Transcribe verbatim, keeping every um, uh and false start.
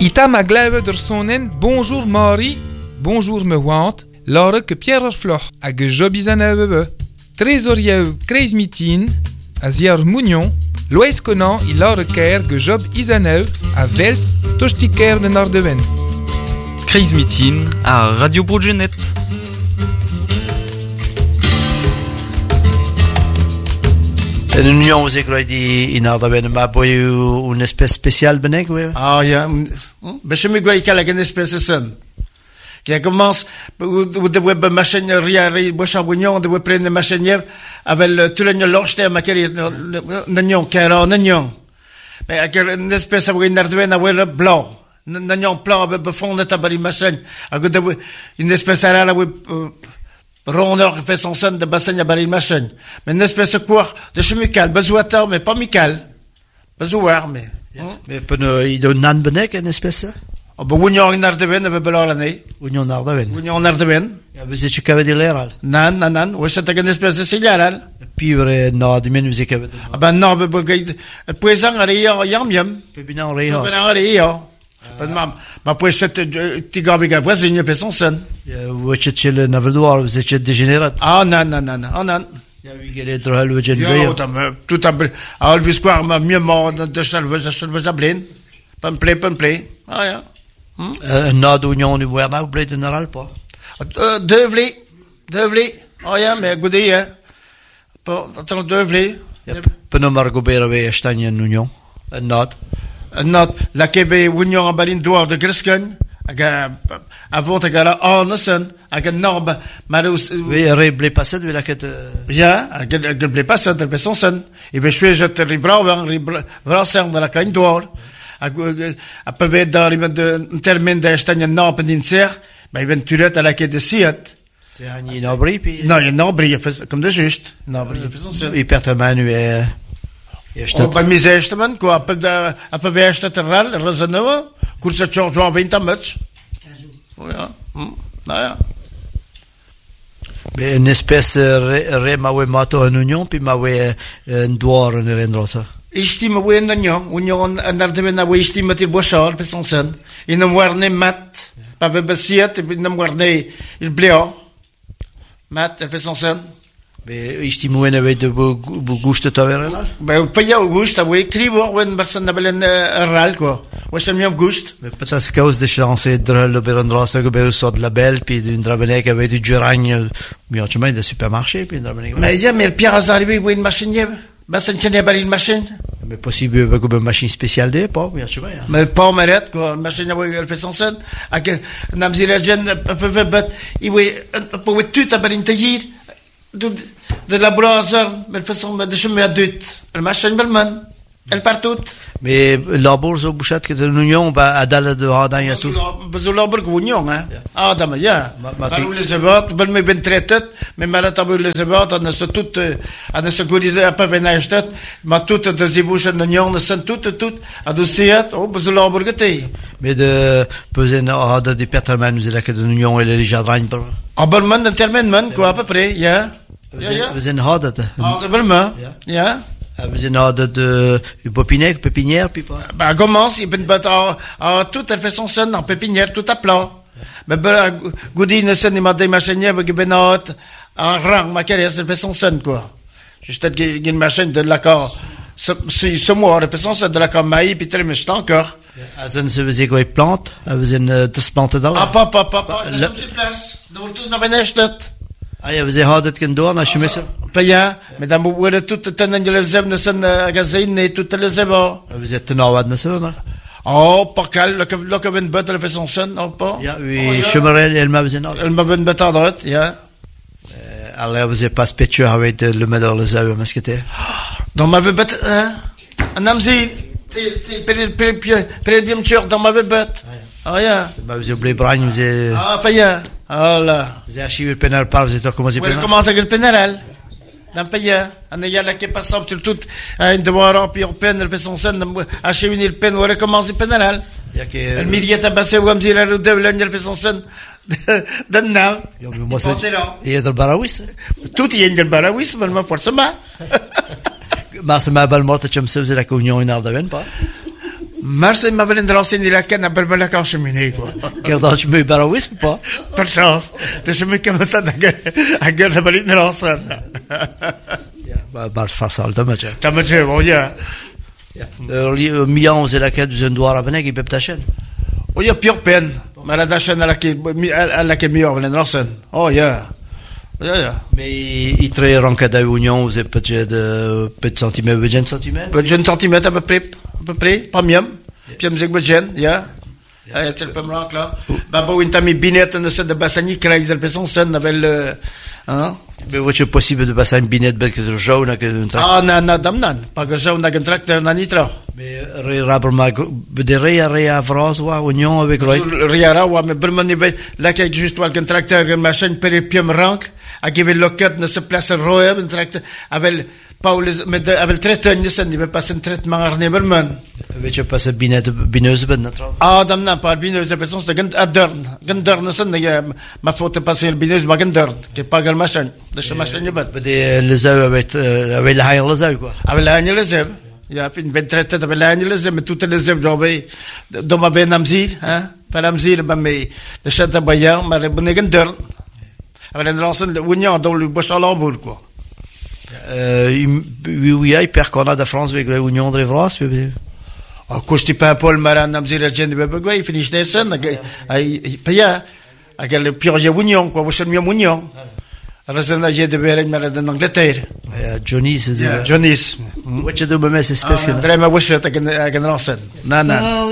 Ita ma glaive der sonnen bonjour Marie, bonjour me want, Laure que Pierre Floch a ge jobizaneve, trésorier kreis mitin, a ziar mounion, Lois Conan i Laure Ker ge job izanev a Vels tostiker de Nordeven. Kreis mitin a Radio Bourgenet. En union vous écrit dit in Ardaven ma boy une espèce spéciale benek ouais. Ah ja, ben je me vois qu'il y a une espèce son. Qui commence vous devez be machine ria ri bo charbonnion devez prendre machine avec tout le loche de ma carrière n'ignon car n'ignon. Mais avec une espèce de Ardaven à ouais blanc. N'ignon blanc be fond de tabari machine. Avec une espèce à la rondeur fait son son de bassin à baril machine. Mais une espèce de quoi de chemical, besoin mais pas mical. Besoin mais. Mais pour il donne nan benek une espèce. Oh ben union in Ardeven avait bel l'année. Union Ardeven. Union en Ardeven. Vous êtes cave de l'air. Nan nan nan, ouais c'est une espèce de cigare. Pivre no de men vous êtes cave. Ah ben non, ben le poisson a rien yam yam. Pebina rien. Pebina rien. Ben ma ma poisson ti gabi gabi voisin fait son son. Vous êtes chez le Naveldoir, vous êtes dégénéré. Ah non non non non non. Il y a eu quel drôle le jeune vieux. Tout à ah le soir ma mieux mort de salve de salve d'ablin. Pas me plaît pas me plaît. Ah ja. Un nord union du Werna ou blé général pas. Deux vlés, deux vlés. Oh ja, mais goudé hein. Pas attends deux vlés. Peno Margot Berave Estagne en union. Un nord. Un nord la Québec union en balin douar de Grisken. Aga avant agara Arneson, aga Norb Marus. Oui, reblé passé de la quête. Ja, aga reblé passé de son son. Et ben je fais je te ribrauwen, ribrauwen de la cain douar. A peut dar de termen de Estagne Norb in Ser, mais venturet à la quête de Siet. C'est un inobri puis. Non, il nobri comme de juste. Nobri son son. Il perd un manu et O pa mi zestman ko apa da apa vesta terral razanova cursa George van vingt match. Ja. Ja. Mais une espèce re mawe mato en union puis mawe en douar en rendrosa. Istima we en union, union Ardeven we istima til bochar pe son son. In un warne mat, pa be basiet in un warne il bleo. Mat pe son son. Mais estimo en avait de gusto taverna. Ben pa ya gusto we krivo when person nabelen ral quoi. Ouais c'est mieux gusto. Mais peut-être cause de chance de le berandrosa que be so de la belle puis d'une drabenek avec du geragne, mais tu m'as de supermarché puis une drabenek. Mais ya mais Pierre Azarbi we une machine. Ben c'est une belle machine. Mais possible avec une machine spéciale de pas, bien sûr. Mais pas mérite quoi, machine we elle fait son scène. Avec namziragen peu peu but il we pour tout à balintaïr. De, de la brasser, mais de façon de chemin à deux. Le machin belman, elle part toute. Mais la bourse au bouchat que de l'union va à dalle de Hadin et tout. Besoin la bourse union hein. Ah dama ya. Parou les ebat, bel me ben traitet, mais malata les ebat, on se tout on se goudise à pas benachtet, ma toute de zibouche de l'union, ne sont toutes toutes à dossier, oh besoin la bourse té. Mais de peser à de des perterman nous la que de l'union et les jardins. Ah belman de termen quoi à peu près, ya. Vous êtes hadat. Ah de belman. Ya. Vous êtes hadat de pépinière, pépinière puis pas. Bah commence, il peut battre à tout elle fait son son en pépinière tout à plat. Mais ben goudine sen m'a des machiniers avec benot en rang ma carrière elle fait son son quoi. Juste une machine de l'accord. Ce ce mois elle fait son son de l'accord maïs puis très méchant encore. Azen se faisait quoi plante, vous êtes de se planter dans. Ah pas pas pas pas, la place. Donc tout n'a pas acheté. Ah, vous avez hadat qu'un doigt, na chemise. Paya, mesdames, vous êtes toutes tenant les zèbres de son magazine et toutes les zèbres. Vous êtes nawad na ça, non? Oh, pas cal, le que le que ben battre fait son son, non pas. Ya, oui, chemerel, elle m'a besoin. Elle m'a ben battre à droite, ya. Alors, vous avez pas spécieux avec le médaille les zèbres, mais ce que t'es. Donc, m'a ben battre, hein? Un amzi, t'es, t'es, per, per, per, per, bien sûr, dans m'a ben battre. Ah, ya. Bah, vous avez oublié Brian, vous avez. Ah, paya. Ah là. Vous avez archivé le pénal par, vous êtes commencé pénal. Vous commencez avec le pénal. Dans paya. On est là qui passe sur tout, un devoir, puis on peine, elle fait son scène, archiver le pénal, on recommence le pénal. Elle miriette à passer, ou à me dire, elle elle fait son scène. D'un nain. Il y a de barawis. Tout y a de barawis, mais moi, pour ça, ma. Ma, c'est ma belle morte, tu me sais, vous êtes la communion in Ardaven, pas? Merci ma belle renseigner la canne à Belmela quand cheminée, quoi. Gardant je me barawis ou pas? Per ça, de chemin comme ça, à gueule de belle renseigner. Bah, bah, faire ça, le dommage. T'as me dit, oh, yeah. Euh, Mian, c'est la quête du Zendouar à Beneg, il peut ta chaîne. Oh, yeah, pure peine. Mais la chaîne à la qui, à la qui est meilleure, belle renseigner. Oh, yeah. Yeah, yeah. Mais il traite ranka d'union, vous avez peut-être de peut-être centimètres, vingt centimètres. vingt centimètres à peu près, à peu près, pas mieux. Puis me dit que j'ai, yeah. Ah, tu peux me rendre là. Bah, bon, une tamie binette, ne sait de bassani, qui a eu le son, ça n'avait le, hein. Mais c'est possible de passer une binette belle que de jaune, que de ah, non, non, dame, non. Pas que jaune, un tracteur, n'a ni trop. Mais, rabre, ma, de réa, réa, France, ou union avec Roy. Riara, ou, mais vraiment, là, qu'il y a juste un tracteur, une machine, per pied me rank, à qui avait le cut, ne se place à Roy, un tracteur, avec, pas mais avec le traitement, il ne veut pas un traitement à Neberman. Weet je pas binette, bineuse, ben, natuurlijk. Ah, dame, non, pas bineuse, c'est parce que c'est un dern. Un dern, c'est ma faute passer le bineuse, mais un dern, qui est pas le machine. De ce machine, il y a pas. Mais les œufs avec, avec la haine, les œufs, quoi. Avec la haine, les œufs. Il y a une belle traite avec la haine, les œufs, mais toutes les œufs, j'avais, dans ma ben amzir, hein, par amzir, ben, mais, de cette abayant, mais bon, un dern. Avec une rançon, l'union, dans le bois à l'embourg, quoi. Euh, oui, oui, il perd qu'on a de France avec l'union de France, mais, oh, costi pas Paul Maran, namzir, la gente, ben, quoi, il finit Nelson, ay, paya, avec le pire union, quoi, vous savez mieux union. Razana je de beren maar de Angleterre. Ja, Johnny's. Ja, Johnny's. Wat je doet bij mij is speciaal. Draai maar wisje tegen tegen Ransen. Na na.